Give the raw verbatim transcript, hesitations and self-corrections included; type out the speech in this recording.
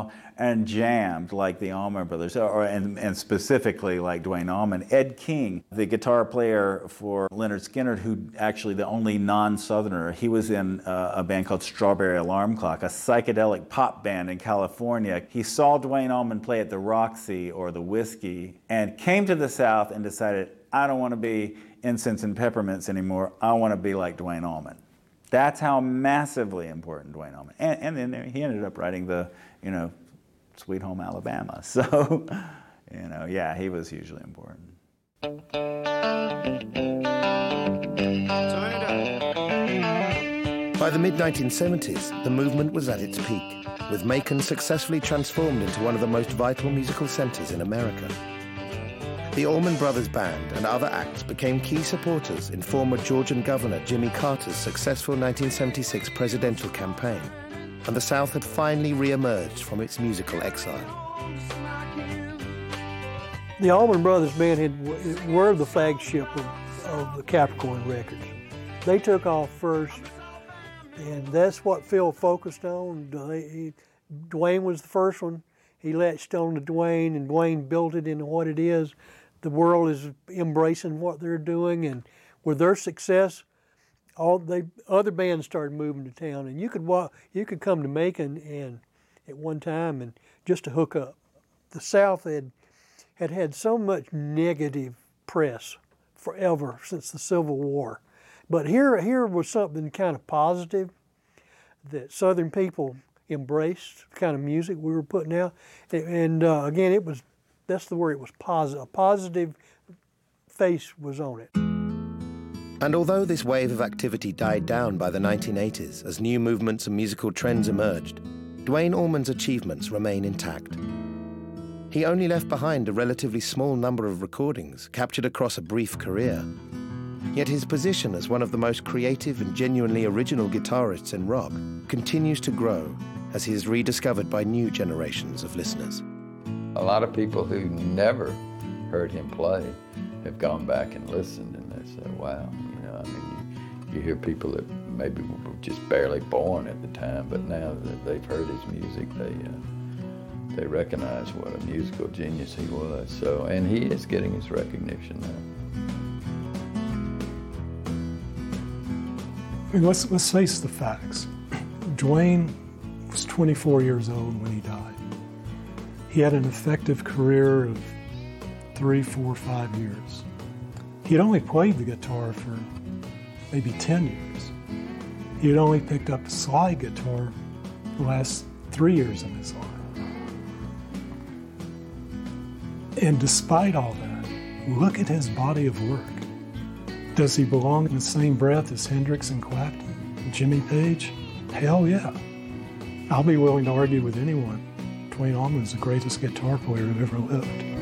style and jammed like the Allman Brothers, or, and, and specifically like Duane Allman. Ed King, the guitar player for Lynyrd Skynyrd, who actually the only non-Southerner, he was in uh, a band called Strawberry Alarm Clock, a psychedelic pop band in California. He saw Duane Allman play at the Roxy or the Whiskey and came to the South and decided, I don't want to be Incense and Peppermints anymore, I want to be like Duane Allman. That's how massively important Duane Allman. And, and then there, he ended up writing the, you know, Sweet Home Alabama. So, you know, yeah, he was hugely important. By the mid nineteen seventies, the movement was at its peak, with Macon successfully transformed into one of the most vital musical centers in America. The Allman Brothers Band and other acts became key supporters in former Georgian Governor Jimmy Carter's successful nineteen seventy-six presidential campaign, and the South had finally re-emerged from its musical exile. The Allman Brothers Band had, were the flagship of, of the Capricorn Records. They took off first, and that's what Phil focused on. He, Duane was the first one. He latched on to Duane, and Duane built it into what it is. The world is embracing what they're doing, and with their success, all they other bands started moving to town, and you could walk, you could come to Macon and at one time and just to hook up. The South had had had so much negative press forever since the Civil War, but here here was something kind of positive that Southern people embraced, the kind of music we were putting out, and uh, again, it was that's the word. It was positive. A positive face was on it. And although this wave of activity died down by the nineteen eighties as new movements and musical trends emerged, Duane Allman's achievements remain intact. He only left behind a relatively small number of recordings captured across a brief career. Yet his position as one of the most creative and genuinely original guitarists in rock continues to grow as he is rediscovered by new generations of listeners. A lot of people who never heard him play have gone back and listened, and they say, wow, you know, I mean, you, you hear people that maybe were just barely born at the time, but now that they've heard his music, they uh, they recognize what a musical genius he was. So, and he is getting his recognition now. I mean, let's, let's face the facts. Duane was twenty-four years old when he died. He had an effective career of three, four, five years. He had only played the guitar for maybe ten years. He had only picked up the slide guitar the last three years of his life. And despite all that, look at his body of work. Does he belong in the same breath as Hendrix and Clapton and Jimmy Page? Hell yeah. I'll be willing to argue with anyone. Duane Allman's the greatest guitar player who ever lived.